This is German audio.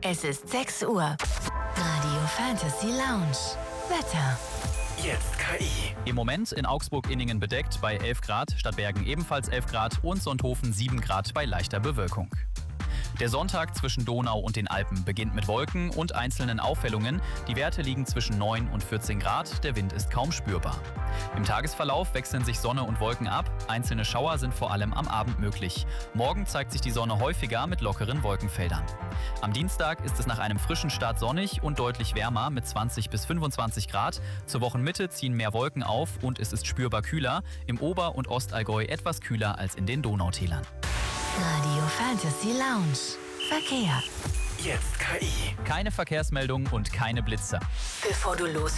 Es ist 6 Uhr. Radio Fantasy Lounge. Wetter. Jetzt KI. Im Moment in Augsburg-Inningen bedeckt bei 11 Grad, Stadtbergen ebenfalls 11 Grad und Sonthofen 7 Grad bei leichter Bewölkung. Der Sonntag zwischen Donau und den Alpen beginnt mit Wolken und einzelnen Aufhellungen. Die Werte liegen zwischen 9 und 14 Grad, der Wind ist kaum spürbar. Im Tagesverlauf wechseln sich Sonne und Wolken ab, einzelne Schauer sind vor allem am Abend möglich. Morgen zeigt sich die Sonne häufiger mit lockeren Wolkenfeldern. Am Dienstag ist es nach einem frischen Start sonnig und deutlich wärmer mit 20 bis 25 Grad. Zur Wochenmitte ziehen mehr Wolken auf und es ist spürbar kühler, im Ober- und Ostallgäu etwas kühler als in den Donautälern. Radio Fantasy Lounge. Verkehr. Jetzt KI. Keine Verkehrsmeldung und keine Blitze. Bevor du los